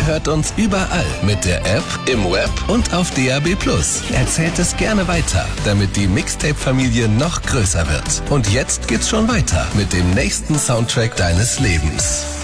hört uns überall mit der App, im Web und auf DAB+. Erzählt es gerne weiter, damit die Mixtape-Familie noch größer wird. Und jetzt geht's schon weiter mit dem nächsten Soundtrack deines Lebens.